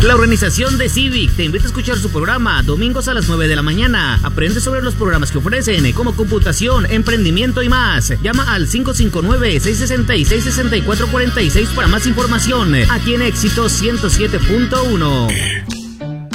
La organización de Civic te invita a escuchar su programa domingos a las 9 de la mañana. Aprende sobre los programas que ofrecen, como computación, emprendimiento y más. Llama al 559-666-6446 para más información. Aquí en Éxito 107.1.